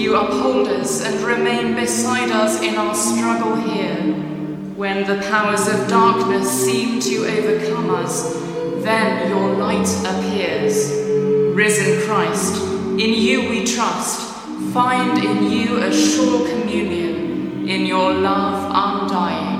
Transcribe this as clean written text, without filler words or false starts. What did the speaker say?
You uphold us and remain beside us in our struggle here. When the powers of darkness seem to overcome us, then your light appears. Risen Christ, in you we trust. Find in you a sure communion, in your love undying.